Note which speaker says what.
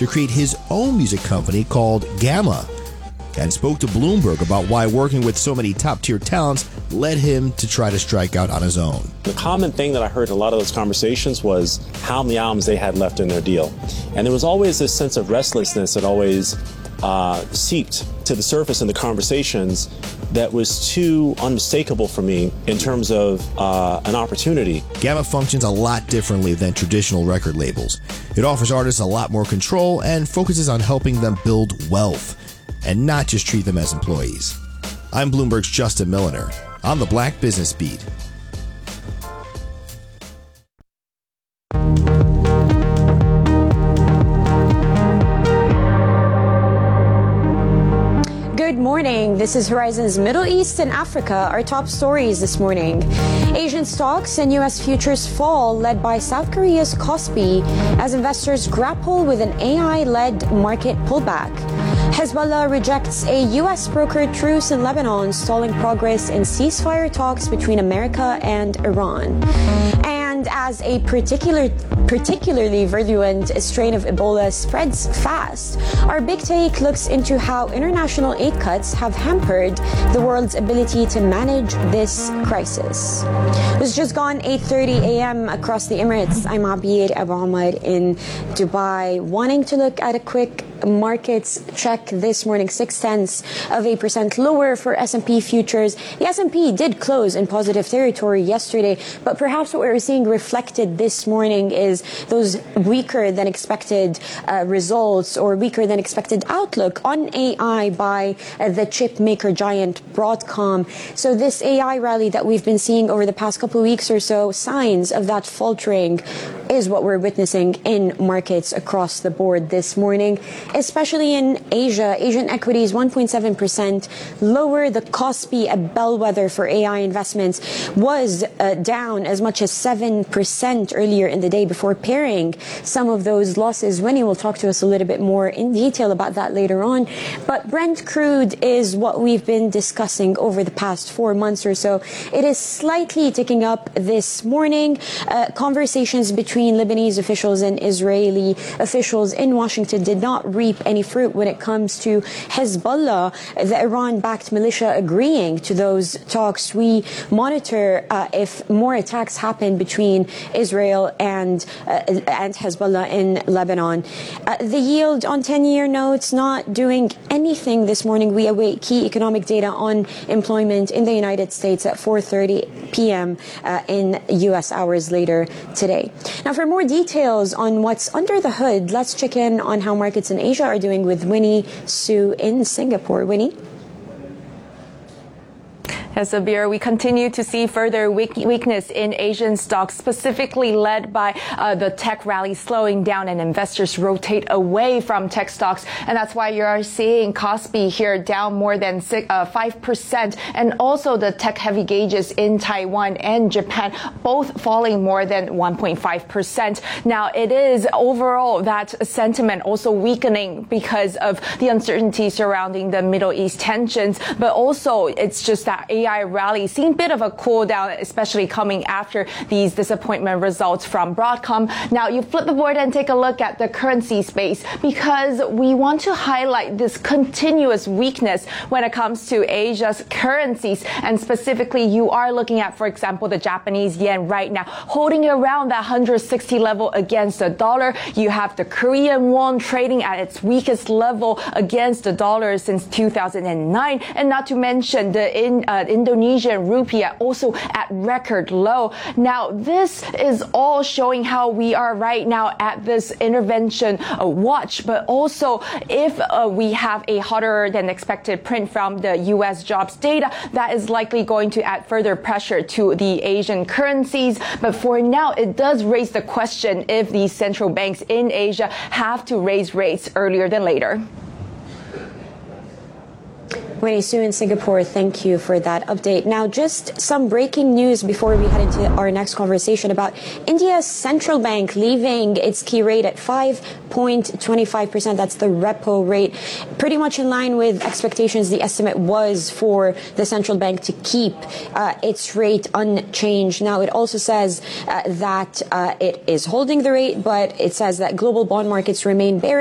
Speaker 1: to create his own music company called Gamma, and spoke to Bloomberg about why working with so many top-tier talents led him to try to strike out on his own.
Speaker 2: The common thing that I heard in a lot of those conversations was how many albums they had left in their deal. And there was always this sense of restlessness that always seeped to the surface in the conversations that was too unmistakable for me in terms of an opportunity.
Speaker 1: Gamma functions a lot differently than traditional record labels. It offers artists a lot more control and focuses on helping them build wealth and not just treat them as employees. I'm Bloomberg's Justin Milliner on the Black Business Beat.
Speaker 3: Good morning. This is Horizon's Middle East and Africa, our top stories this morning. Asian stocks and U.S. futures fall, led by South Korea's Kospi, as investors grapple with an AI-led market pullback. Hezbollah rejects a U.S.-brokered truce in Lebanon, stalling progress in ceasefire talks between America and Iran. And as a particularly virulent strain of Ebola spreads fast, our big take looks into how international aid cuts have hampered the world's ability to manage this crisis. It's just gone 8:30 a.m. across the Emirates. I'm Abir Abu Ahmad in Dubai, wanting to look at a quick markets check this morning. 0.6% lower for S&P futures. The S&P did close in positive territory yesterday, but perhaps what we're seeing reflected this morning is those weaker than expected results or weaker than expected outlook on AI by the chip maker giant Broadcom. So this AI rally that we've been seeing over the past couple of weeks or so, signs of that faltering is what we're witnessing in markets across the board this morning, especially in Asia. Asian equities 1.7% lower. The Kospi, a bellwether for AI investments, was down as much as 7% earlier in the day before pairing some of those losses. Winnie will talk to us a little bit more in detail about that later on. But Brent crude is what we've been discussing over the past 4 months or so. It is slightly ticking up this morning. Conversations between Lebanese officials and Israeli officials in Washington did not reap any fruit when it comes to Hezbollah, the Iran-backed militia, agreeing to those talks. We monitor if more attacks happen between Israel and Hezbollah in Lebanon. The yield on 10-year notes not doing anything this morning. We await key economic data on employment in the United States at 4:30 p.m. In U.S. hours later today. Now, for more details on what's under the hood, let's check in on how markets in Asia are doing with Winnie Su in Singapore. Winnie?
Speaker 4: Yes, Abir, we continue to see further weakness in Asian stocks, specifically led by the tech rally slowing down and investors rotate away from tech stocks. And that's why you are seeing Kospi here down more than 5%. And also the tech heavy gauges in Taiwan and Japan, both falling more than 1.5%. Now, it is overall that sentiment also weakening because of the uncertainty surrounding the Middle East tensions. But also, it's just that AI rally seeing a bit of a cool down, especially coming after these disappointment results from Broadcom. Now, you flip the board and take a look at the currency space because we want to highlight this continuous weakness when it comes to Asia's currencies. And specifically, you are looking at, for example, the Japanese yen right now holding around that 160 level against the dollar. You have the Korean won trading at its weakest level against the dollar since 2009. And not to mention the Indonesian rupiah also at record low. Now, this is all showing how we are right now at this intervention watch, but also if we have a hotter than expected print from the U.S. jobs data, that is likely going to add further pressure to the Asian currencies. But for now, it does raise the question if these central banks in Asia have to raise rates earlier than later.
Speaker 3: Winnie Su in Singapore, thank you for that update. Now, just some breaking news before we head into our next conversation about India's central bank leaving its key rate at 5.25%. That's the repo rate. Pretty much in line with expectations, the estimate was for the central bank to keep its rate unchanged. Now, it also says that it is holding the rate, but it says that global bond markets remain bearish.